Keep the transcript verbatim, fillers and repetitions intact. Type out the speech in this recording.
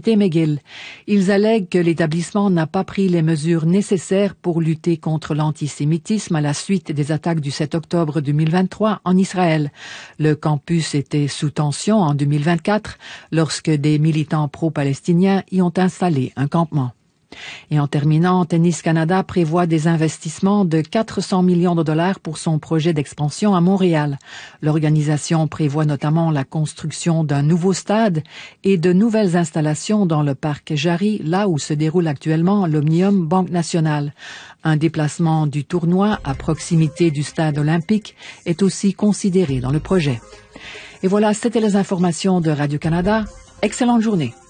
l'université McGill. Ils allèguent que l'établissement n'a pas pris les mesures nécessaires pour lutter contre l'antisémitisme à la suite des attaques du sept octobre deux mille vingt-trois en Israël. Le campus était sous tension en deux mille vingt-quatre lorsque des militants pro-palestiniens y ont installé un campement. Et en terminant, Tennis Canada prévoit des investissements de quatre cents millions de dollars pour son projet d'expansion à Montréal. L'organisation prévoit notamment la construction d'un nouveau stade et de nouvelles installations dans le parc Jarry, là où se déroule actuellement l'Omnium Banque Nationale. Un déplacement du tournoi à proximité du stade olympique est aussi considéré dans le projet. Et voilà, c'était les informations de Radio-Canada. Excellente journée.